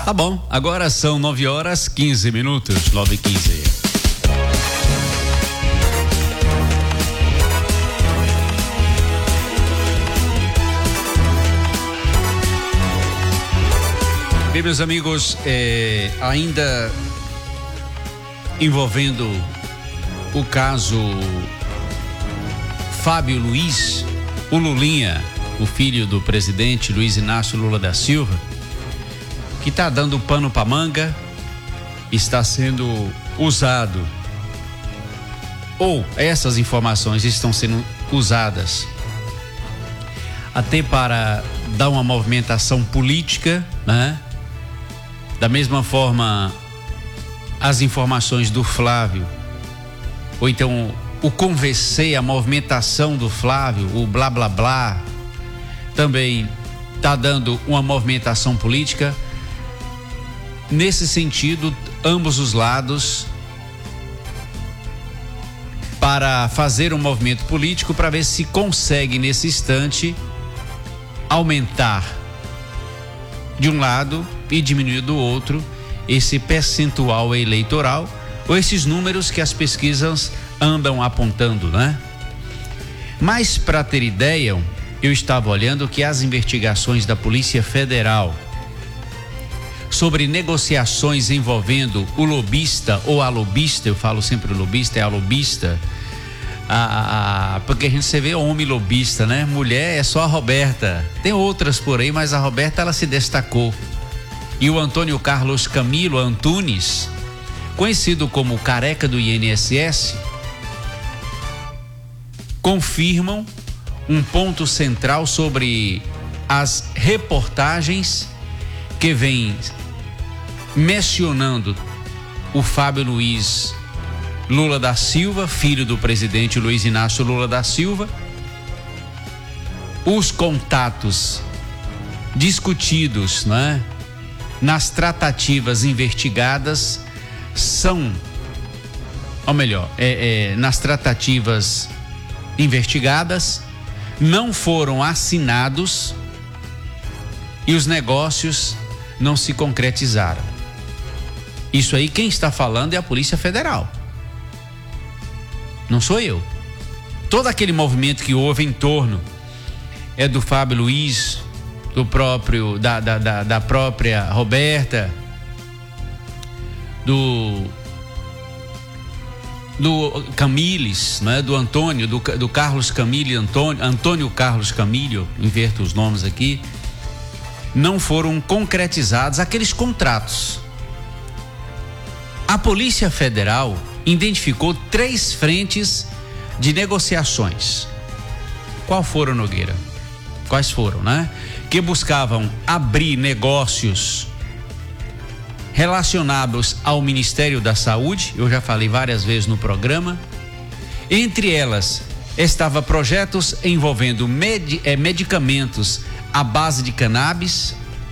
Tá bom, agora são 9h15, 9h15. Bem, meus amigos, ainda envolvendo o caso Fábio Luiz, o Lulinha, o filho do presidente Luiz Inácio Lula da Silva, que está dando pano para manga, está sendo usado, ou essas informações estão sendo usadas até para dar uma movimentação política, né? Da mesma forma, as informações do Flávio, ou então o conversei, a movimentação do Flávio, o blá blá blá, também está dando uma movimentação política. Nesse sentido, ambos os lados para fazer um movimento político para ver se consegue nesse instante aumentar de um lado e diminuir do outro esse percentual eleitoral ou esses números que as pesquisas andam apontando, né? Mas para ter ideia, eu estava olhando que as investigações da Polícia Federal sobre negociações envolvendo o lobista ou a lobista, eu falo sempre o lobista, é a lobista, porque a gente vê homem lobista, né? Mulher é só a Roberta, tem outras por aí, mas a Roberta ela se destacou. E o Antônio Carlos Camilo Antunes, conhecido como Careca do INSS, confirmam um ponto central sobre as reportagens que vem mencionando o Fábio Luiz Lula da Silva, filho do presidente Luiz Inácio Lula da Silva. Os contatos discutidos, né, nas tratativas investigadas são, ou melhor, nas tratativas investigadas não foram assinados e os negócios não se concretizaram. Isso aí quem está falando é a Polícia Federal. Não sou eu. Todo aquele movimento que houve em torno é do Fábio Luiz, do próprio, da própria Roberta, do Camiles, né? Do Antônio, do Carlos Camilo, Antônio Carlos Camilo, inverto os nomes aqui, não foram concretizados aqueles contratos. A Polícia Federal identificou 3 frentes de negociações. Qual foram, Nogueira? Quais foram, né? Que buscavam abrir negócios relacionados ao Ministério da Saúde, eu já falei várias vezes no programa. Entre elas, estava projetos envolvendo medicamentos à base de cannabis,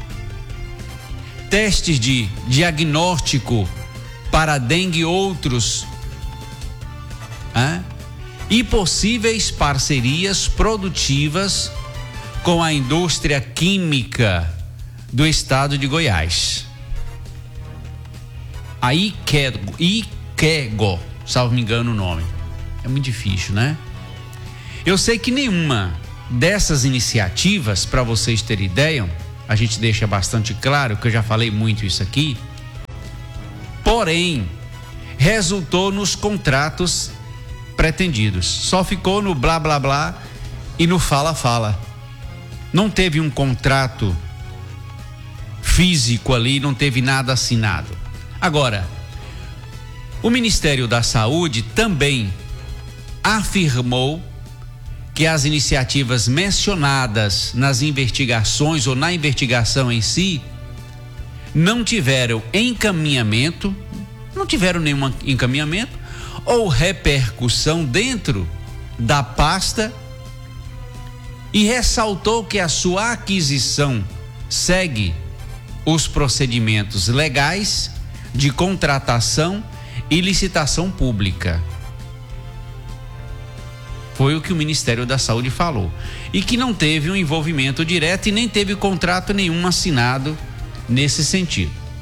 testes de diagnóstico para dengue e outros, e possíveis parcerias produtivas com a indústria química do estado de Goiás. A Iquego, salvo me engano o nome. É muito difícil, né? Eu sei que nenhuma dessas iniciativas, para vocês terem ideia, a gente deixa bastante claro, que eu já falei muito isso aqui, porém, resultou nos contratos pretendidos. Só ficou no blá blá blá e no fala fala. Não teve um contrato físico ali, não teve nada assinado. Agora, o Ministério da Saúde também afirmou que as iniciativas mencionadas nas investigações ou na investigação em si não tiveram encaminhamento, nenhum encaminhamento ou repercussão dentro da pasta e ressaltou que a sua aquisição segue os procedimentos legais de contratação e licitação pública. Foi o que o Ministério da Saúde falou. E que não teve um envolvimento direto e nem teve contrato nenhum assinado nesse sentido.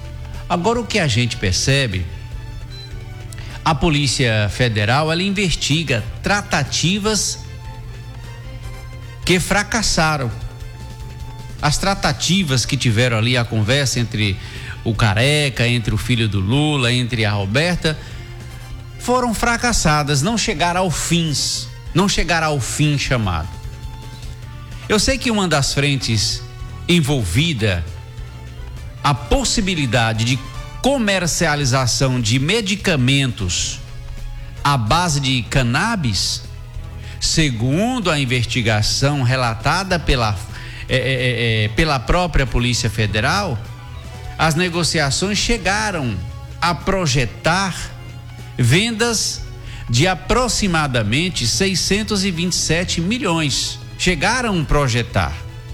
Agora, o que a gente percebe, a Polícia Federal, ela investiga tratativas que fracassaram. As tratativas que tiveram ali, a conversa entre o Careca, entre o filho do Lula, entre a Roberta, foram fracassadas, não chegaram ao fim chamado. Eu sei que uma das frentes envolvida, a possibilidade de comercialização de medicamentos à base de cannabis, segundo a investigação relatada pela própria Polícia Federal, as negociações chegaram a projetar vendas de aproximadamente 627 milhões. Chegaram a projetar.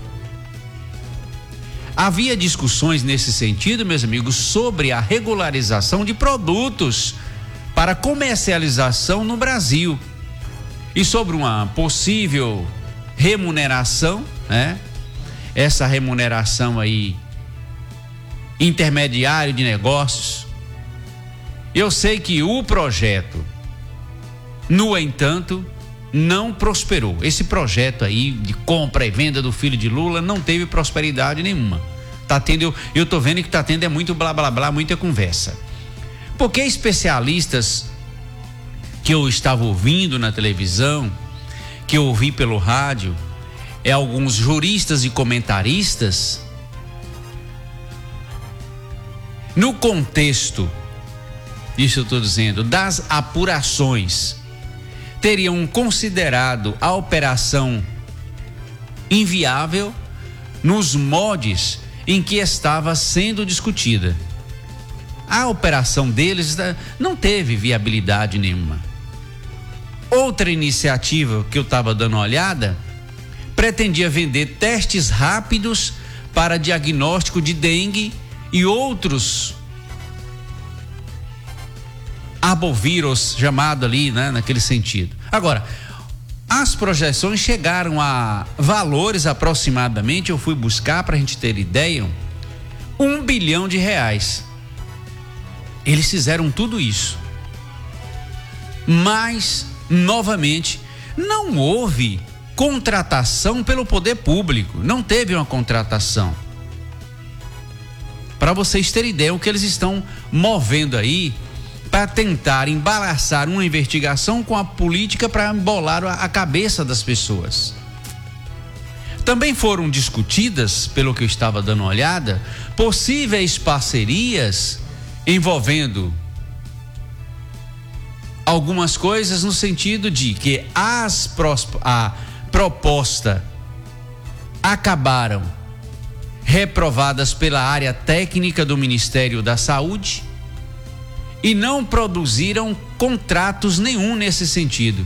Havia discussões nesse sentido, meus amigos, sobre a regularização de produtos para comercialização no Brasil e sobre uma possível remuneração, né? Essa remuneração aí, intermediário de negócios. Eu sei que o projeto, no entanto, não prosperou. Esse projeto aí de compra e venda do filho de Lula não teve prosperidade nenhuma. Tá tendo, eu tô vendo que tá tendo muito blá blá blá, muita conversa. Porque especialistas que eu estava ouvindo na televisão, que eu ouvi pelo rádio, alguns juristas e comentaristas, no contexto, isso eu estou dizendo, das apurações, teriam considerado a operação inviável nos moldes em que estava sendo discutida. A operação deles não teve viabilidade nenhuma. Outra iniciativa que eu estava dando uma olhada pretendia vender testes rápidos para diagnóstico de dengue e outros arbovírus, chamado ali, né, naquele sentido. Agora, as projeções chegaram a valores aproximadamente, eu fui buscar para a gente ter ideia, R$1 bilhão. Eles fizeram tudo isso. Mas, novamente, não houve contratação pelo poder público. Não teve uma contratação. Para vocês terem ideia, o que eles estão movendo aí para tentar embaraçar uma investigação com a política para embolar a cabeça das pessoas. Também foram discutidas, pelo que eu estava dando uma olhada, possíveis parcerias envolvendo algumas coisas no sentido de que a proposta acabaram reprovadas pela área técnica do Ministério da Saúde e não produziram contratos nenhum nesse sentido.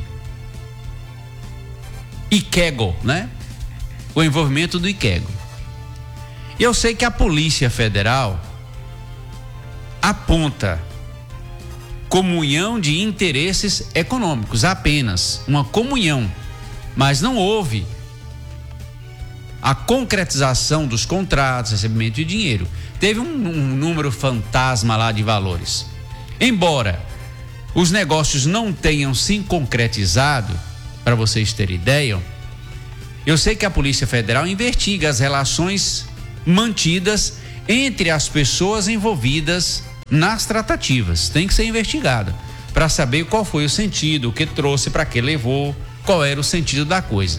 IQEGO, né? O envolvimento do IQEGO. Eu sei que a Polícia Federal aponta comunhão de interesses econômicos, apenas uma comunhão, mas não houve a concretização dos contratos, recebimento de dinheiro. Teve um número fantasma lá de valores. Embora os negócios não tenham se concretizado, para vocês terem ideia, eu sei que a Polícia Federal investiga as relações mantidas entre as pessoas envolvidas nas tratativas. Tem que ser investigada para saber qual foi o sentido, o que trouxe, para que levou, qual era o sentido da coisa.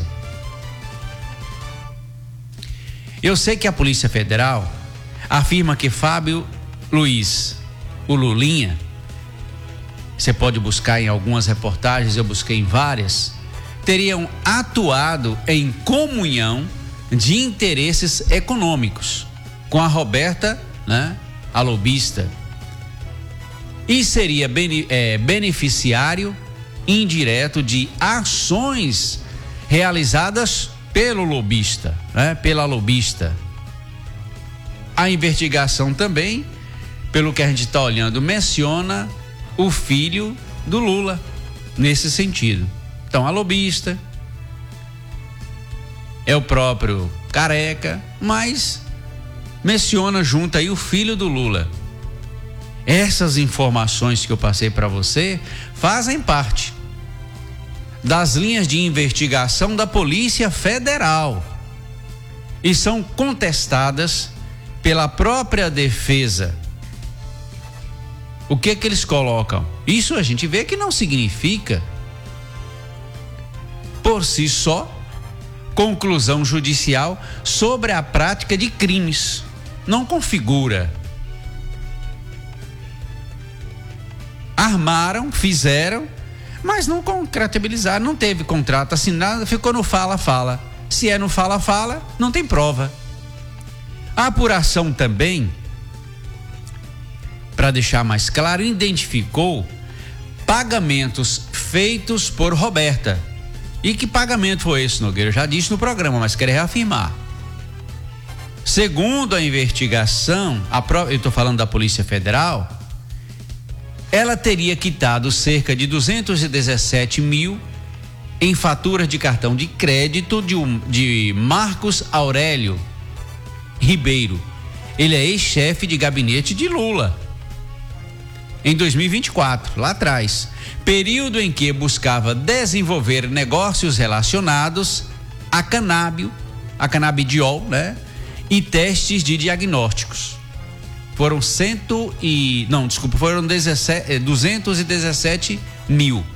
Eu sei que a Polícia Federal afirma que Fábio Luiz, o Lulinha, você pode buscar em algumas reportagens, eu busquei em várias, teriam atuado em comunhão de interesses econômicos com a Roberta, né, a lobista, e seria beneficiário indireto de ações realizadas pelo lobista, né, pela lobista. A investigação também, pelo que a gente está olhando, menciona o filho do Lula nesse sentido. Então, a lobista é o próprio Careca, mas menciona junto aí o filho do Lula. Essas informações que eu passei para você fazem parte das linhas de investigação da Polícia Federal e são contestadas pela própria defesa. O que eles colocam? Isso a gente vê que não significa, por si só, conclusão judicial sobre a prática de crimes. Não configura. Armaram, fizeram, mas não concretibilizaram, não teve contrato assinado, ficou no fala-fala. Se é no fala-fala, não tem prova. A apuração também, para deixar mais claro, identificou pagamentos feitos por Roberta. E que pagamento foi esse, Nogueira? Eu já disse no programa, mas quero reafirmar. Segundo a investigação, eu estou falando da Polícia Federal, ela teria quitado cerca de 217 mil em faturas de cartão de crédito de Marcos Aurélio Ribeiro. Ele é ex-chefe de gabinete de Lula. Em 2024, lá atrás, período em que buscava desenvolver negócios relacionados a canabidiol, né? E testes de diagnósticos. Foram 217 mil.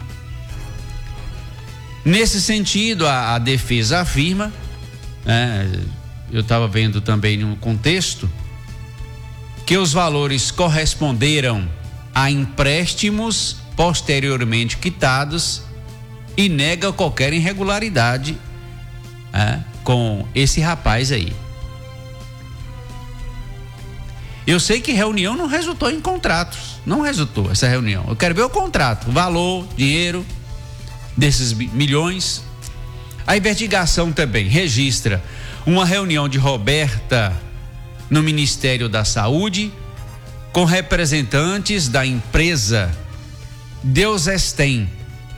Nesse sentido, a defesa afirma, eu estava vendo também no contexto, que os valores corresponderam a empréstimos posteriormente quitados e nega qualquer irregularidade com esse rapaz aí. Eu sei que reunião não resultou em contratos, não resultou essa reunião. Eu quero ver o contrato, o valor, dinheiro desses milhões. A investigação também registra uma reunião de Roberta no Ministério da Saúde com representantes da empresa Deusestem,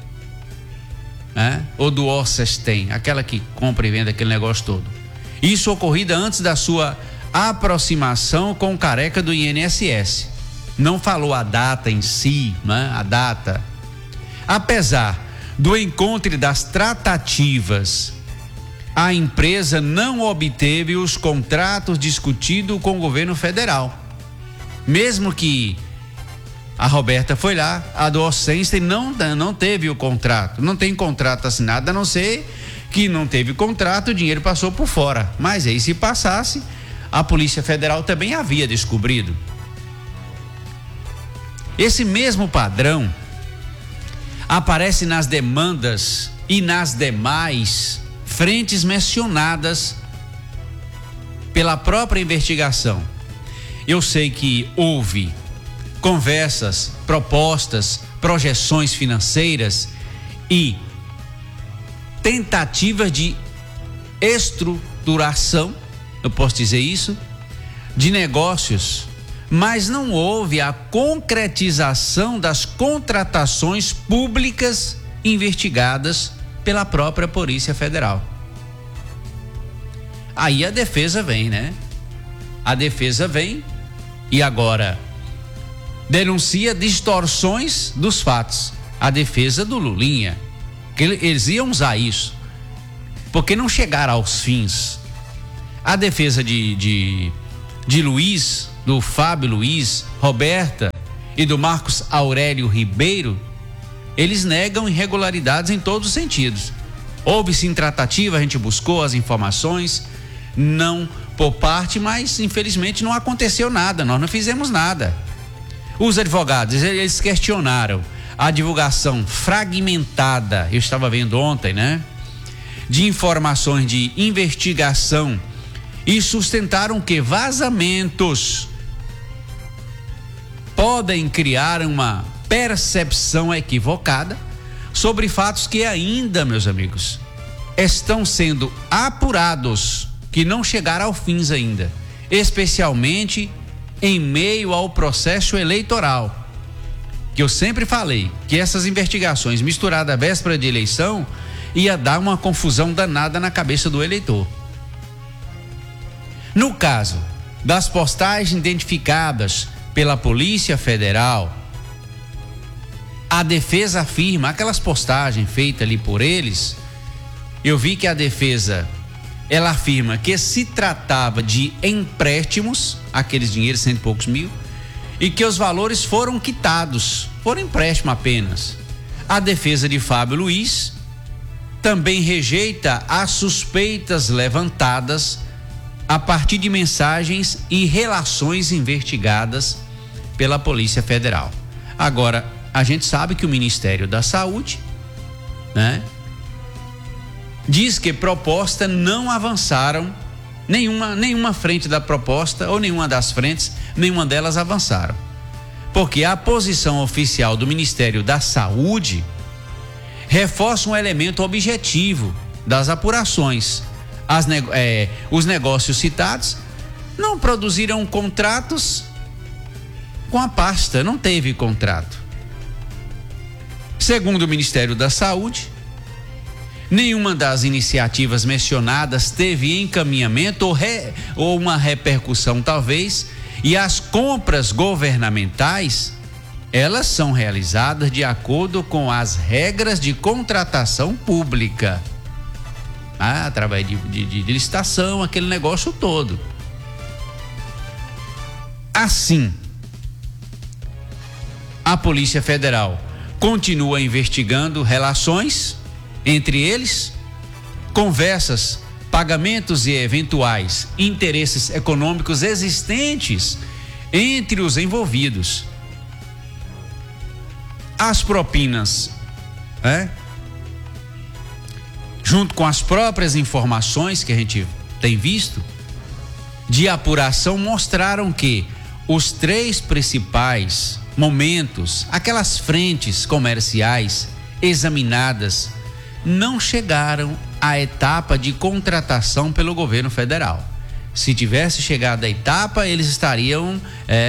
ou do Orcestem, aquela que compra e vende aquele negócio todo. Isso ocorrida antes da sua aproximação com o careca do INSS. Não falou a data em si, a data. Apesar do encontro das tratativas, a empresa não obteve os contratos discutidos com o governo federal. Mesmo que a Roberta foi lá, a do Orcestem não teve o contrato, não tem contrato assinado, a não ser que não teve contrato, o dinheiro passou por fora. Mas aí, se passasse, a Polícia Federal também havia descobrido. Esse mesmo padrão aparece nas demandas e nas demais frentes mencionadas pela própria investigação. Eu sei que houve conversas, propostas, projeções financeiras e tentativas de estruturação, eu posso dizer isso, de negócios, mas não houve a concretização das contratações públicas investigadas pela própria Polícia Federal. Aí a defesa vem, A defesa vem e agora denuncia distorções dos fatos. A defesa do Lulinha, que eles iam usar isso, porque não chegaram aos fins. A defesa de Luiz, do Fábio Luiz, Roberta e do Marcos Aurélio Ribeiro, eles negam irregularidades em todos os sentidos. Houve sim tratativa, a gente buscou as informações, não por parte, mas infelizmente não aconteceu nada, nós não fizemos nada. Os advogados, eles questionaram a divulgação fragmentada, eu estava vendo ontem, de informações de investigação e sustentaram que vazamentos podem criar uma percepção equivocada sobre fatos que ainda, meus amigos, estão sendo apurados, que não chegaram ao fim ainda, especialmente em meio ao processo eleitoral, que eu sempre falei que essas investigações misturadas à véspera de eleição ia dar uma confusão danada na cabeça do eleitor. No caso das postagens identificadas pela Polícia Federal, a defesa afirma, aquelas postagens feitas ali por eles, eu vi que a defesa, ela afirma que se tratava de empréstimos, aqueles dinheiros, 100 e poucos mil, e que os valores foram quitados, foram empréstimo apenas. A defesa de Fábio Luiz também rejeita as suspeitas levantadas a partir de mensagens e relações investigadas pela Polícia Federal. Agora, a gente sabe que o Ministério da Saúde, né, diz que proposta não avançaram, nenhuma frente da proposta ou nenhuma das frentes, nenhuma delas avançaram. Porque a posição oficial do Ministério da Saúde reforça um elemento objetivo das apurações. Os negócios citados não produziram contratos com a pasta, não teve contrato. Segundo o Ministério da Saúde, nenhuma das iniciativas mencionadas teve encaminhamento ou uma repercussão, talvez, e as compras governamentais, elas são realizadas de acordo com as regras de contratação pública, através de licitação, aquele negócio todo. Assim, a Polícia Federal continua investigando relações entre eles, conversas, pagamentos e eventuais interesses econômicos existentes entre os envolvidos. As propinas, junto com as próprias informações que a gente tem visto de apuração, mostraram que os 3 principais momentos, aquelas frentes comerciais examinadas, não chegaram à etapa de contratação pelo governo federal. Se tivesse chegado à etapa, eles estariam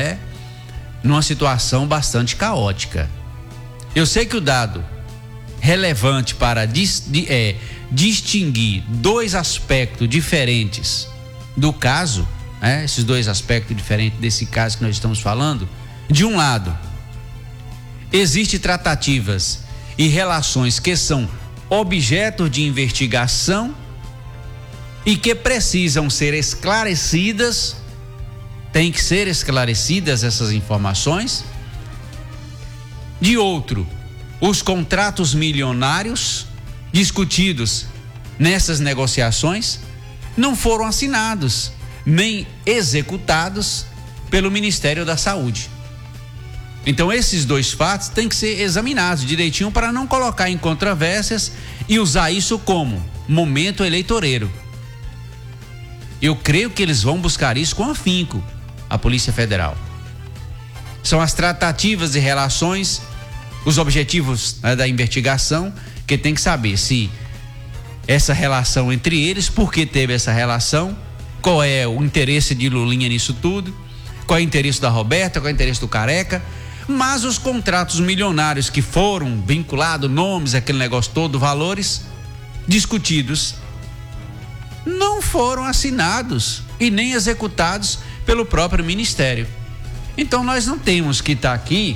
numa situação bastante caótica. Eu sei que o dado relevante para distinguir 2 aspectos diferentes do caso, esses 2 aspectos diferentes desse caso que nós estamos falando, de um lado, existem tratativas e relações que são objeto de investigação e que precisam ser esclarecidas, tem que ser esclarecidas essas informações. De outro, os contratos milionários discutidos nessas negociações não foram assinados nem executados pelo Ministério da Saúde. Então esses 2 fatos têm que ser examinados direitinho para não colocar em controvérsias e usar isso como momento eleitoreiro. Eu creio que eles vão buscar isso com afinco, a Polícia Federal. São as tratativas e relações, os objetivos da investigação, que tem que saber se essa relação entre eles, por que teve essa relação, qual é o interesse de Lulinha nisso tudo, qual é o interesse da Roberta, qual é o interesse do Careca. Mas os contratos milionários que foram vinculados, nomes, aquele negócio todo, valores discutidos, não foram assinados e nem executados pelo próprio Ministério. Então nós não temos que estar aqui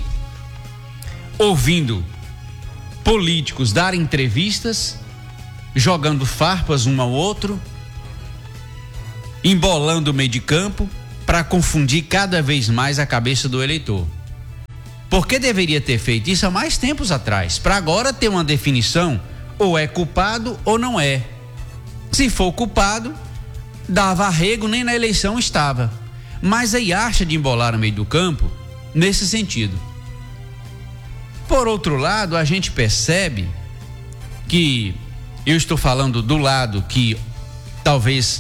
ouvindo políticos dar entrevistas, jogando farpas um ao outro, embolando o meio de campo para confundir cada vez mais a cabeça do eleitor. Porque deveria ter feito isso há mais tempos atrás, para agora ter uma definição, ou é culpado ou não é. Se for culpado, dava arrego, nem na eleição estava. Mas aí acha de embolar no meio do campo nesse sentido. Por outro lado, a gente percebe que, eu estou falando do lado que talvez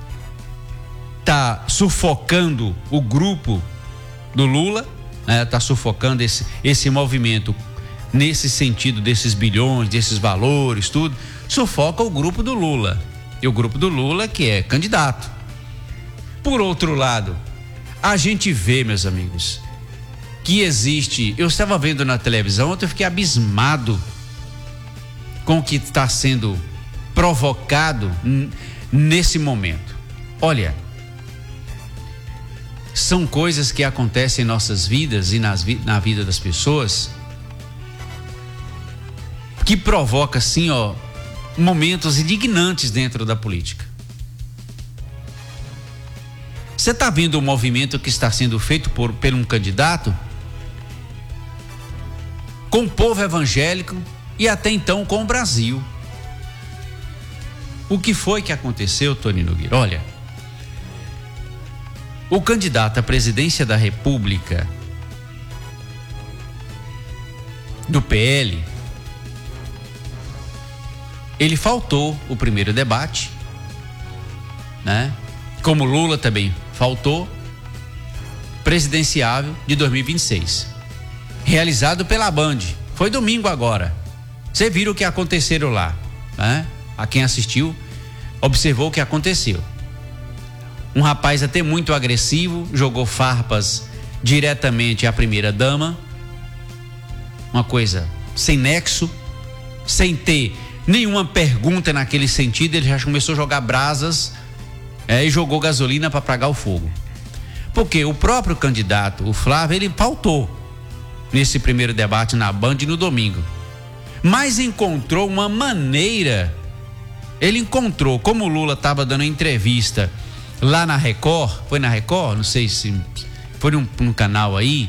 está sufocando o grupo do Lula, está sufocando esse movimento nesse sentido desses bilhões, desses valores, tudo, sufoca o grupo do Lula. E o grupo do Lula que é candidato. Por outro lado, a gente vê, meus amigos, que existe, eu estava vendo na televisão, ontem eu fiquei abismado com o que está sendo provocado nesse momento. Olha, são coisas que acontecem em nossas vidas e na vida das pessoas, que provoca, assim, momentos indignantes dentro da política. Você está vendo o movimento que está sendo feito por um candidato com o povo evangélico e até então com o Brasil. O que foi que aconteceu, Tony Nogueira? Olha, o candidato à presidência da República do PL, ele faltou o primeiro debate, né? Como Lula também faltou, presidenciável de 2026, realizado pela Band. Foi domingo agora. Você viu o que aconteceu lá, né? A quem assistiu observou o que aconteceu. Um rapaz até muito agressivo jogou farpas diretamente à primeira dama, uma coisa sem nexo, sem ter nenhuma pergunta naquele sentido. Ele já começou a jogar brasas e jogou gasolina para apagar o fogo. Porque o próprio candidato, o Flávio, ele faltou nesse primeiro debate na Band no domingo, mas encontrou uma maneira. Ele encontrou, como o Lula estava dando entrevista lá na Record, foi na Record? Não sei se foi num canal aí.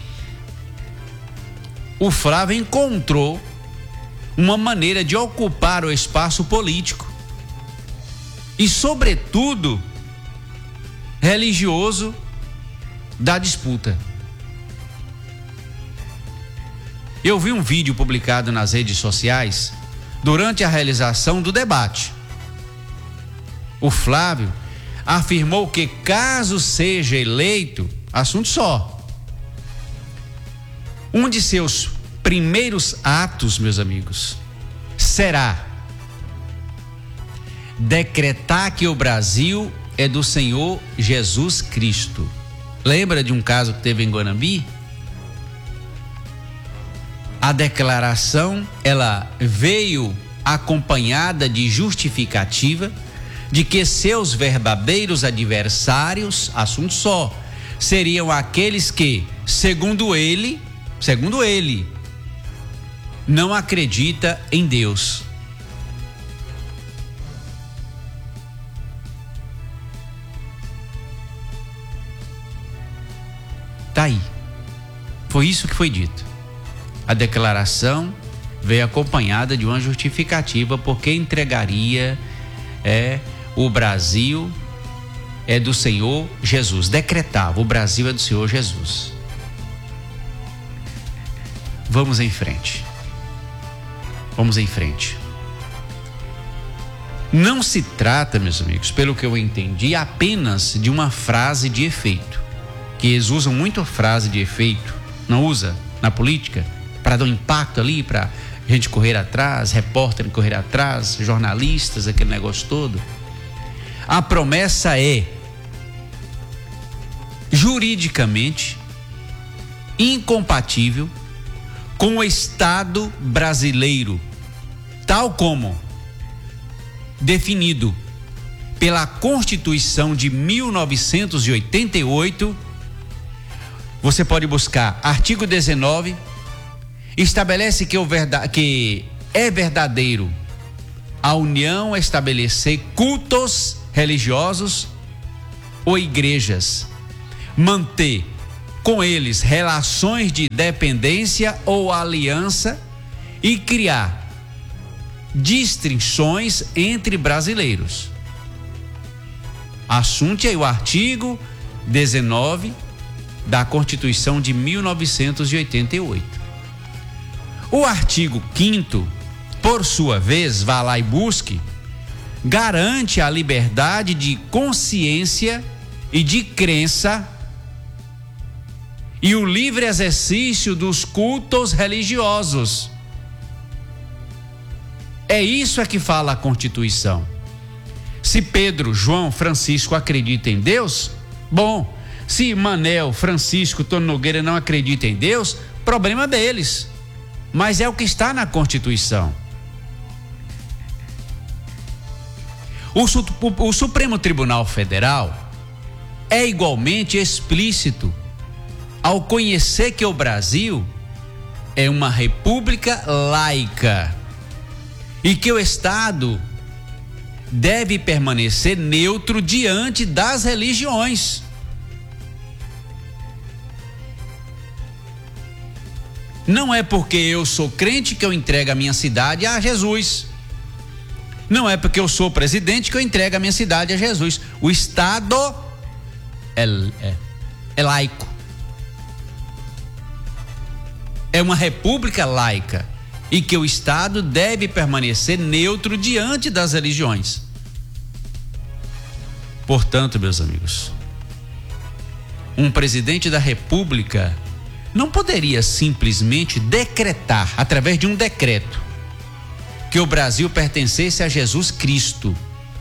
O Flávio encontrou uma maneira de ocupar o espaço político e, sobretudo, religioso da disputa. Eu vi um vídeo publicado nas redes sociais durante a realização do debate. O Flávio afirmou que, caso seja eleito, assunto só, um de seus primeiros atos, meus amigos, será decretar que o Brasil é do Senhor Jesus Cristo. Lembra de um caso que teve em Guanambi? A declaração, ela veio acompanhada de justificativa de que seus verdadeiros adversários, assunto só, seriam aqueles que, segundo ele, não acredita em Deus. Tá aí. Foi isso que foi dito. A declaração veio acompanhada de uma justificativa porque entregaria o Brasil é do Senhor Jesus. Decretava, o Brasil é do Senhor Jesus. Vamos em frente. Vamos em frente. Não se trata, meus amigos, pelo que eu entendi, apenas de uma frase de efeito. Que eles usam muito a frase de efeito, não usa na política, para dar um impacto ali, para a gente correr atrás, repórter correr atrás, jornalistas, aquele negócio todo. A promessa é juridicamente incompatível com o Estado brasileiro, tal como definido pela Constituição de 1988. Você pode buscar artigo 19, estabelece que é verdadeiro a União estabelecer cultos religiosos ou igrejas, manter com eles relações de dependência ou aliança e criar distinções entre brasileiros. Assunte aí o artigo 19 da Constituição de 1988. O artigo 5º, por sua vez, vá lá e busque, garante a liberdade de consciência e de crença e o livre exercício dos cultos religiosos. É isso que fala a Constituição. Se Pedro, João, Francisco acreditam em Deus, bom. Se Manel, Francisco, Tony Nogueira não acreditam em Deus, problema deles. Mas é o que está na Constituição. O Supremo Tribunal Federal é igualmente explícito ao conhecer que o Brasil é uma república laica e que o Estado deve permanecer neutro diante das religiões. Não é porque eu sou crente que eu entrego a minha cidade a Jesus. Não é porque eu sou presidente que eu entrego a minha cidade a Jesus. O Estado é laico. É uma república laica e que o Estado deve permanecer neutro diante das religiões. Portanto, meus amigos, um presidente da República não poderia simplesmente decretar, através de um decreto, que o Brasil pertencesse a Jesus Cristo.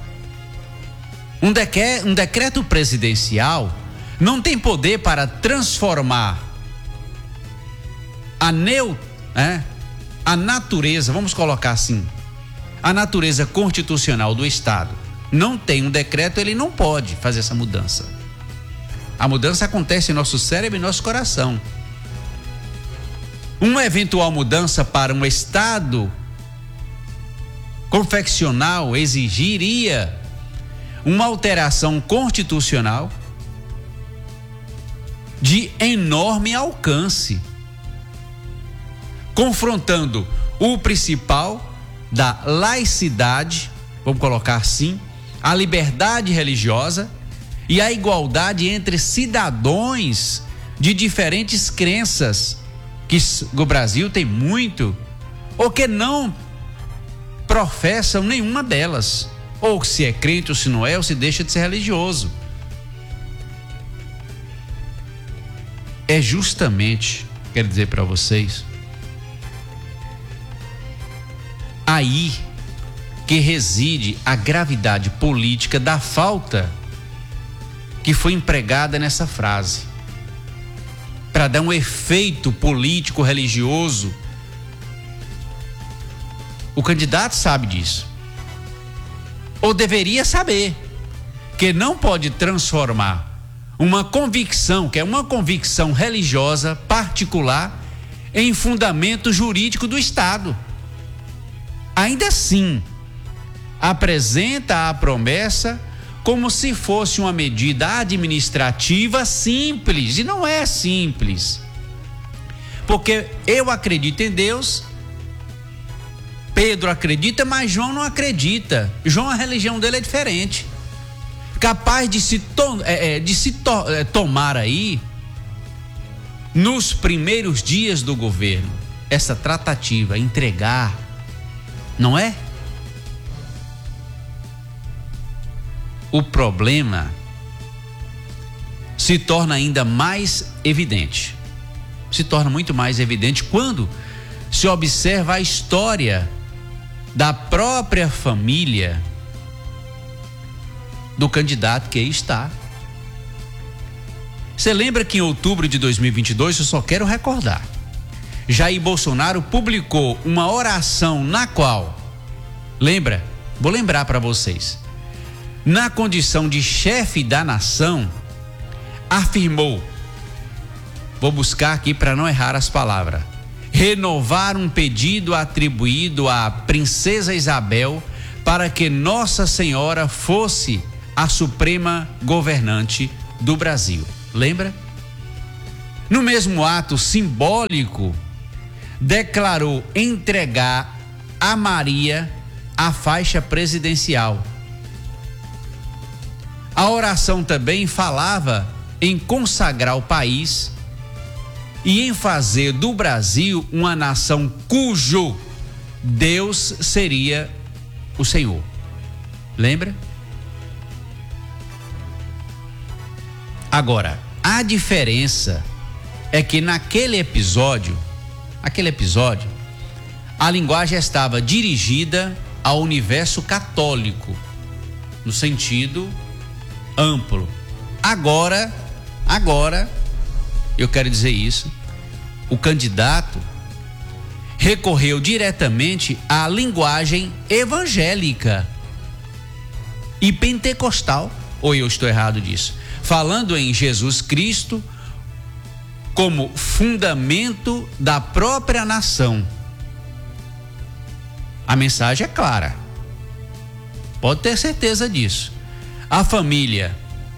Um decreto presidencial não tem poder para transformar a natureza, vamos colocar assim, a natureza constitucional do Estado. Não tem um decreto, ele não pode fazer essa mudança. A mudança acontece em nosso cérebro e nosso coração. Uma eventual mudança para um Estado confeccional exigiria uma alteração constitucional de enorme alcance, confrontando o principal da laicidade, vamos colocar assim, a liberdade religiosa e a igualdade entre cidadãos de diferentes crenças, que o Brasil tem muito, ou que não professam nenhuma delas, ou se é crente ou se não é, ou se deixa de ser religioso. É justamente, quero dizer para vocês, aí que reside a gravidade política da falta que foi empregada nessa frase, para dar um efeito político religioso. O candidato sabe disso, ou deveria saber, que não pode transformar uma convicção, que é uma convicção religiosa particular, em fundamento jurídico do Estado. Ainda assim, apresenta a promessa como se fosse uma medida administrativa simples, e não é simples. Porque eu acredito em Deus, Pedro acredita, mas João não acredita. João, a religião dele é diferente. Capaz de se tomar aí, nos primeiros dias do governo, essa tratativa, entregar, não é? O problema se torna ainda mais evidente. Se torna muito mais evidente quando se observa a história da própria família do candidato que aí está. Você lembra que em outubro de 2022, eu só quero recordar, Jair Bolsonaro publicou uma oração na qual, lembra? Vou lembrar para vocês. Na condição de chefe da nação, afirmou, vou buscar aqui para não errar as palavras, renovar um pedido atribuído à princesa Isabel para que Nossa Senhora fosse a suprema governante do Brasil. Lembra? No mesmo ato simbólico, declarou entregar a Maria a faixa presidencial. A oração também falava em consagrar o país e em fazer do Brasil uma nação cujo Deus seria o Senhor. Lembra? Agora, a diferença é que naquele episódio, a linguagem estava dirigida ao universo católico, no sentido amplo. Agora, eu quero dizer isso, o candidato recorreu diretamente à linguagem evangélica e pentecostal, ou eu estou errado disso? falando em Jesus Cristo como fundamento da própria nação. A mensagem é clara. Pode ter certeza disso. A família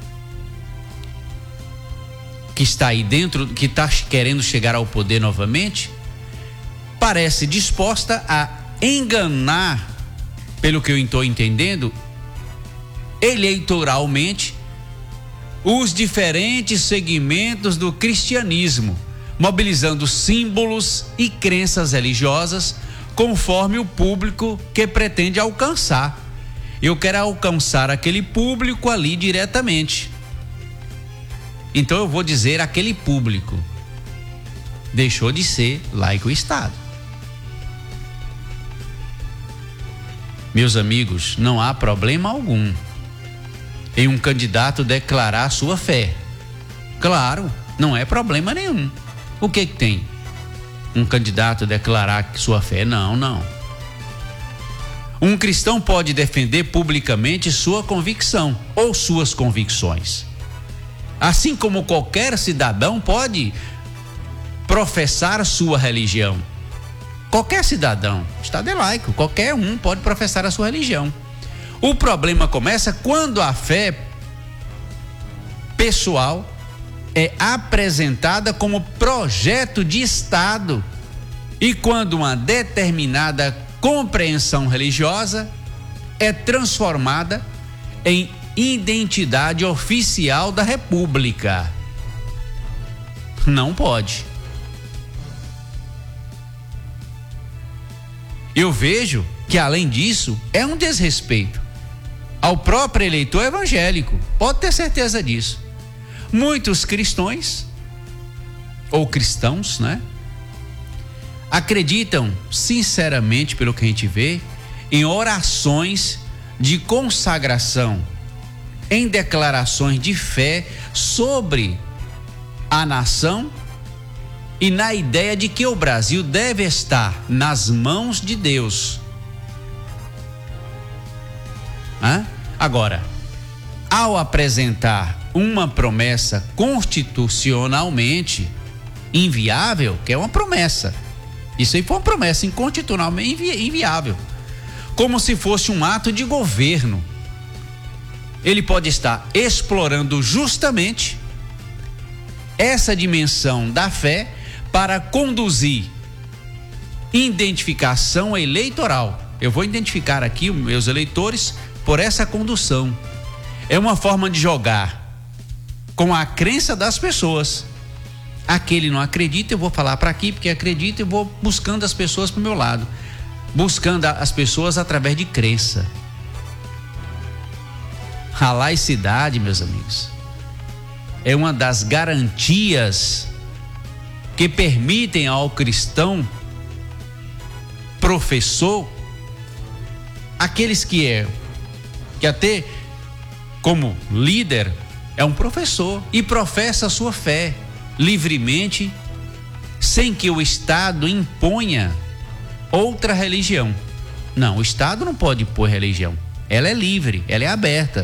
que está aí dentro, que está querendo chegar ao poder novamente, parece disposta a enganar, pelo que eu estou entendendo, eleitoralmente, os diferentes segmentos do cristianismo, mobilizando símbolos e crenças religiosas conforme o público que pretende alcançar. Eu quero alcançar aquele público ali diretamente. Então eu vou dizer aquele público deixou de ser laico Estado. Meus amigos, não há problema algum em um candidato declarar sua fé. Claro, não é problema nenhum. O que tem? Um candidato declarar sua fé? Não. Um cristão pode defender publicamente sua convicção ou suas convicções. Assim como qualquer cidadão pode professar sua religião. Qualquer cidadão, o Estado é laico, qualquer um pode professar a sua religião. O problema começa quando a fé pessoal é apresentada como projeto de Estado e quando uma determinada compreensão religiosa é transformada em identidade oficial da República. Não pode. Eu vejo que, além disso, é um desrespeito ao próprio eleitor evangélico. Pode ter certeza disso. Muitos cristãos, ou cristãos, né? Acreditam, sinceramente, pelo que a gente vê, em orações de consagração, em declarações de fé sobre a nação e na ideia de que o Brasil deve estar nas mãos de Deus. Agora, ao apresentar uma promessa constitucionalmente inviável, que é uma promessa, isso aí foi uma promessa inconstitucionalmente inviável, como se fosse um ato de governo, ele pode estar explorando justamente essa dimensão da fé para conduzir identificação eleitoral. Eu vou identificar aqui os meus eleitores por essa condução. É uma forma de jogar com a crença das pessoas. Aquele não acredita, eu vou falar para aqui porque acredita, eu vou buscando as pessoas para o meu lado, buscando as pessoas através de crença. A laicidade, meus amigos, é uma das garantias que permitem ao cristão professor, aqueles que até como líder é um professor e professa a sua fé livremente, sem que o Estado imponha outra religião. Não, o Estado não pode impor religião. Ela é livre, ela é aberta.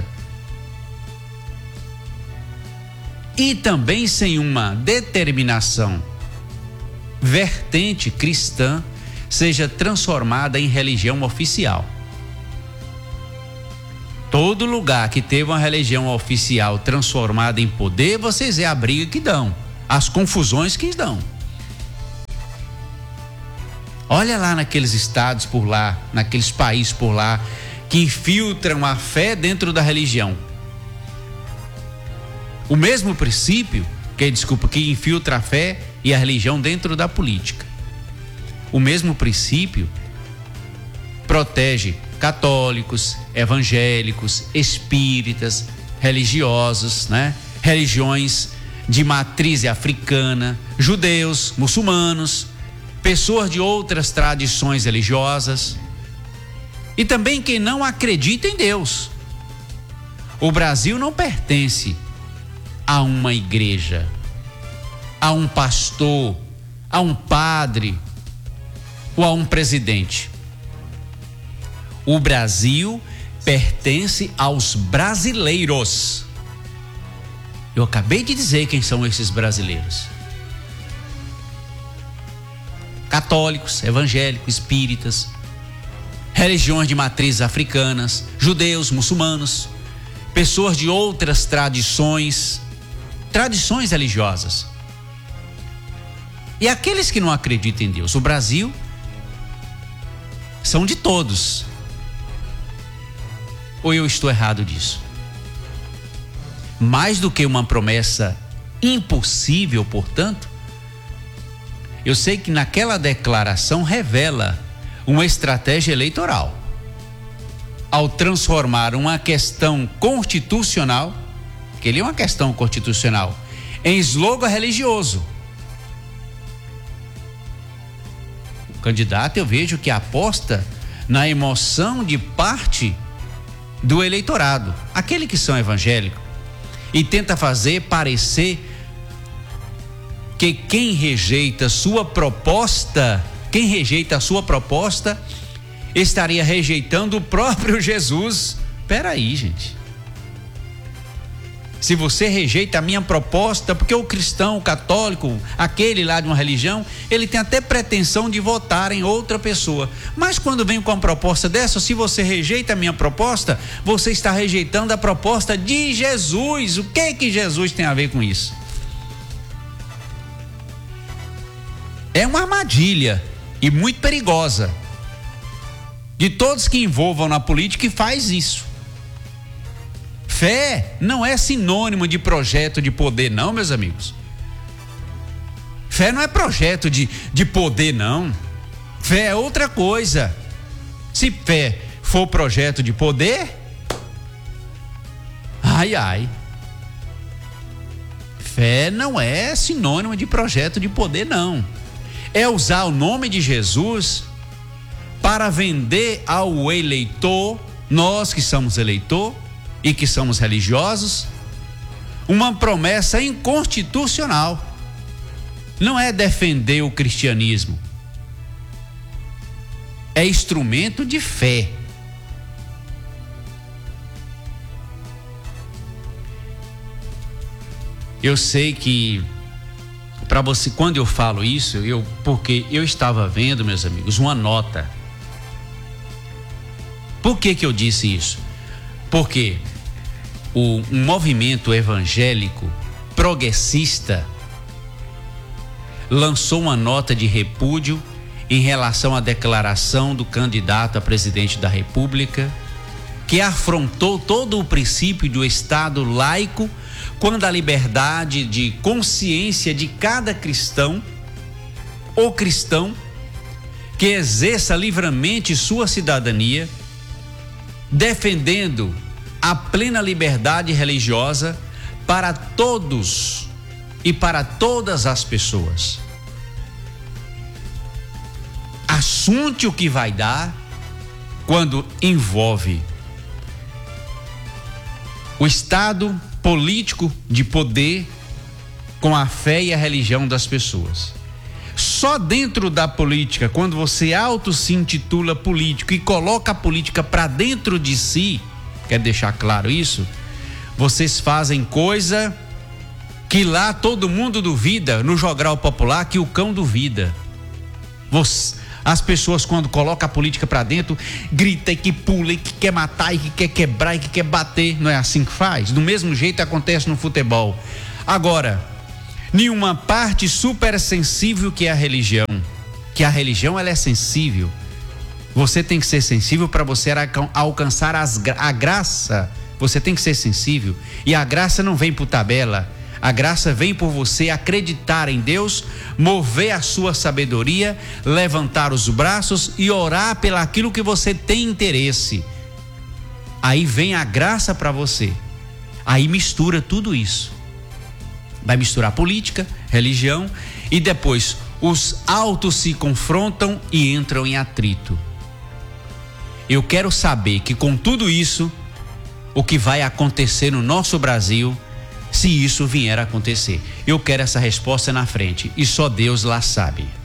E também sem uma determinação vertente cristã seja transformada em religião oficial. Todo lugar que teve uma religião oficial transformada em poder, vocês vê a briga que dão, as confusões que dão. Olha lá naqueles estados por lá, naqueles países por lá, que infiltram a fé dentro da religião. O mesmo princípio, que infiltra a fé e a religião dentro da política. O mesmo princípio protege católicos, evangélicos, espíritas, religiosos, né? Religiões de matriz africana, judeus, muçulmanos, pessoas de outras tradições religiosas e também quem não acredita em Deus. O Brasil não pertence a uma igreja, a um pastor, a um padre ou a um presidente. O Brasil pertence aos brasileiros. Eu acabei de dizer quem são esses brasileiros: católicos, evangélicos, espíritas, religiões de matrizes africanas, judeus, muçulmanos, pessoas de outras tradições religiosas. E aqueles que não acreditam em Deus. O Brasil são de todos. Ou eu estou errado disso? Mais do que uma promessa impossível, portanto, eu sei que naquela declaração revela uma estratégia eleitoral. Ao transformar uma questão constitucional, que ele é uma questão constitucional, em slogan religioso. O candidato, eu vejo que aposta na emoção de parte do eleitorado, aquele que são evangélicos, e tenta fazer parecer que quem rejeita a sua proposta estaria rejeitando o próprio Jesus. Peraí, gente. Se você rejeita a minha proposta, porque o cristão, o católico, aquele lá de uma religião, ele tem até pretensão de votar em outra pessoa. Mas quando vem com uma proposta dessa, se você rejeita a minha proposta, você está rejeitando a proposta de Jesus. O que Jesus tem a ver com isso? É uma armadilha e muito perigosa de todos que envolvam na política e faz isso. Fé não é sinônimo de projeto de poder, não, meus amigos. Fé não é projeto de poder, não. Fé é outra coisa. Se fé for projeto de poder, ai. Fé não é sinônimo de projeto de poder, não. É usar o nome de Jesus para vender ao eleitor, nós que somos eleitor e que somos religiosos, uma promessa inconstitucional. Não é defender o cristianismo, é instrumento de fé. Eu sei que para você, quando eu falo isso, porque eu estava vendo, meus amigos, uma nota. Por que eu disse isso? Porque um movimento evangélico progressista lançou uma nota de repúdio em relação à declaração do candidato a presidente da República, que afrontou todo o princípio do Estado laico, quando a liberdade de consciência de cada cristão ou cristão que exerça livremente sua cidadania, defendendo a plena liberdade religiosa para todos e para todas as pessoas. Assunto que vai dar quando envolve o Estado político de poder com a fé e a religião das pessoas. Só dentro da política, quando você se intitula político e coloca a política para dentro de si, quero deixar claro isso, vocês fazem coisa que lá todo mundo duvida, no jogral popular, que o cão duvida. As pessoas, quando colocam a política para dentro, grita e que pula e que quer matar e que quer quebrar e que quer bater. Não é assim que faz? Do mesmo jeito acontece no futebol. Agora, nenhuma parte super sensível que a religião, ela é sensível. Você tem que ser sensível para você alcançar a graça. Você tem que ser sensível. E a graça não vem por tabela. A graça vem por você acreditar em Deus, mover a sua sabedoria, levantar os braços e orar pelaquilo que você tem interesse. Aí vem a graça para você. Aí mistura tudo isso. Vai misturar política, religião, e depois os autos se confrontam e entram em atrito. Eu quero saber que com tudo isso, o que vai acontecer no nosso Brasil, se isso vier a acontecer. Eu quero essa resposta na frente e só Deus lá sabe.